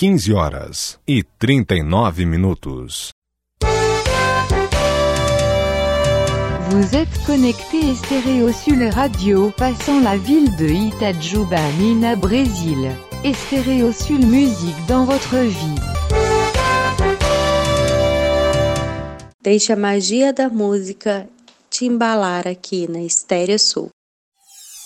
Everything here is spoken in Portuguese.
15h39. Vous êtes connecté Stéréosul Radio passant la ville de Itajuba, Minas, Brésil. Stéréosul musique dans votre vie. Deixe a magia da música te embalar aqui na Estéreo Sul.